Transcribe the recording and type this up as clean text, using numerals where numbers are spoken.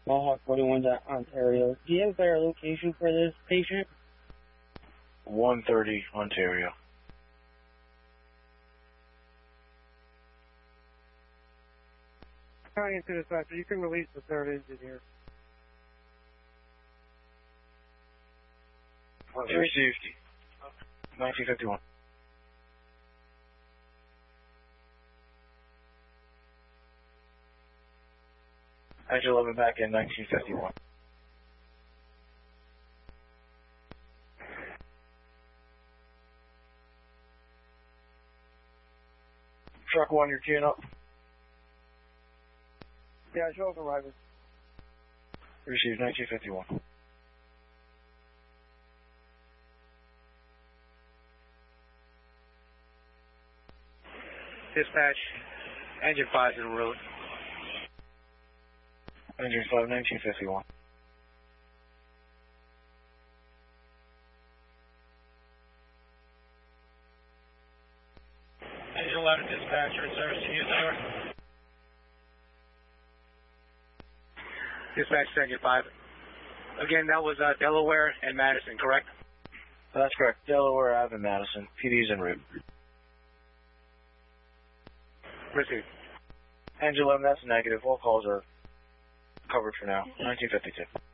Mohawk 41 to Ontario. Do you have a better location for this patient? 130 Ontario. County into dispatcher, you can release the third engineer. Received. 1951. Engine 11 back in 1951. Truck 1, you're queuing up. Yeah, show up arriving. Received 1951. Dispatch, engine 5 is en route. Engine 5, 1951. Engine 11 dispatcher in service to you, sir. Dispatch to engine 5. Again, that was Delaware and Madison, correct? That's correct. Delaware Ave and Madison. PD's en route. Received. Engine 11, that's negative. All calls are covered for now. 1952.